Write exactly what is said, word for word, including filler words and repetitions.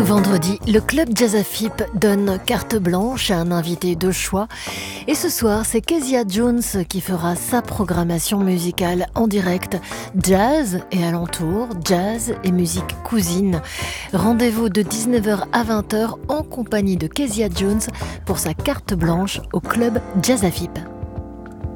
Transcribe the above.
Vendredi, le club Jazz Afip donne carte blanche à un invité de choix. Et ce soir, c'est Kezia Jones qui fera sa programmation musicale en direct. Jazz et alentour, jazz et musique cousine. Rendez-vous de dix-neuf heures à vingt heures en compagnie de Kezia Jones pour sa carte blanche au club Jazz Afip.